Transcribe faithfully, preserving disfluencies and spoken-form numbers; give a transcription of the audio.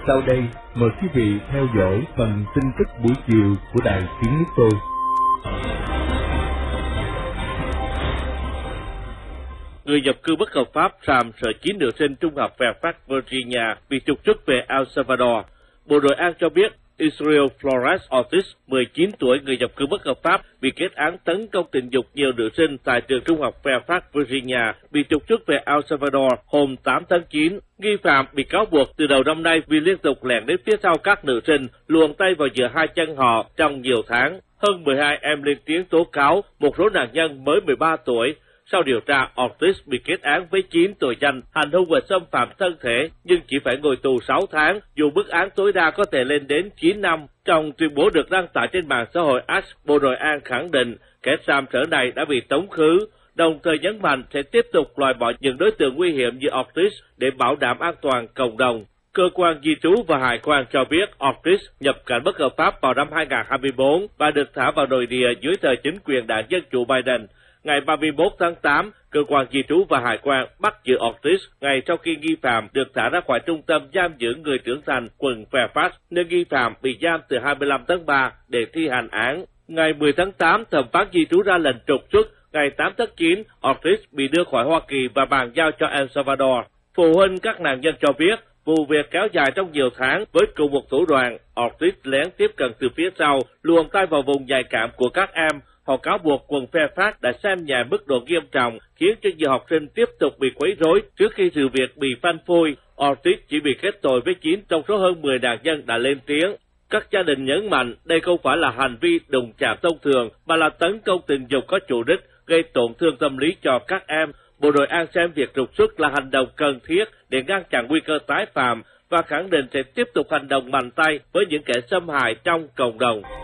Sau đây, mời quý vị theo dõi phần tin tức buổi chiều của Đài Tiếng Nước Tôi. Người nhập cư bất hợp pháp Sam sợ chín nữ sinh trung học Fairfax, Virginia bị trục xuất về El Salvador. Bộ Đội an cho biết Israel Flores Ortiz, mười chín tuổi, người nhập cư bất hợp pháp, bị kết án tấn công tình dục nhiều nữ sinh tại trường trung học Fairfax, Virginia, bị trục xuất về El Salvador hôm tám tháng chín. Nghi phạm bị cáo buộc từ đầu năm nay vì liên tục lẻn đến phía sau các nữ sinh, luồn tay vào giữa hai chân họ trong nhiều tháng. Hơn mười hai em lên tiếng tố cáo, một số nạn nhân mới mười ba tuổi. Sau điều tra, Ortiz bị kết án với chín tội danh hành hung và xâm phạm thân thể, nhưng chỉ phải ngồi tù sáu tháng, dù mức án tối đa có thể lên đến chín năm. Trong tuyên bố được đăng tải trên mạng xã hội X, Bộ Đội an khẳng định kẻ xàm sở này đã bị tống khứ, đồng thời nhấn mạnh sẽ tiếp tục loại bỏ những đối tượng nguy hiểm như Ortiz để bảo đảm an toàn cộng đồng. Cơ quan di trú và hải quan cho biết Ortiz nhập cảnh bất hợp pháp vào năm hai nghìn không trăm hai mươi tư và được thả vào nội địa dưới thời chính quyền đảng Dân chủ Biden. Ngày ba mươi mốt tháng tám, cơ quan di trú và hải quan bắt giữ Ortiz ngay sau khi nghi phạm được thả ra khỏi trung tâm giam giữ người trưởng thành quận Fairfax, nơi nghi phạm bị giam từ hai mươi lăm tháng ba để thi hành án. Ngày mười tháng tám, thẩm phán di trú ra lệnh trục xuất. Ngày tám tháng chín, Ortiz bị đưa khỏi Hoa Kỳ và bàn giao cho El Salvador. Phụ huynh các nạn nhân cho biết, vụ việc kéo dài trong nhiều tháng với cùng một thủ đoạn. Ortiz lén tiếp cận từ phía sau, luồn tay vào vùng nhạy cảm của các em. Họ cáo buộc quận Fairfax đã xem nhẹ mức độ nghiêm trọng, khiến cho nhiều học sinh tiếp tục bị quấy rối trước khi sự việc bị phanh phui. Ortiz chỉ bị kết tội với chín trong số hơn mười nạn nhân đã lên tiếng. Các gia đình nhấn mạnh đây không phải là hành vi đụng chạm thông thường, mà là tấn công tình dục có chủ đích, gây tổn thương tâm lý cho các em. Bộ Đội an xem việc trục xuất là hành động cần thiết để ngăn chặn nguy cơ tái phạm và khẳng định sẽ tiếp tục hành động mạnh tay với những kẻ xâm hại trong cộng đồng.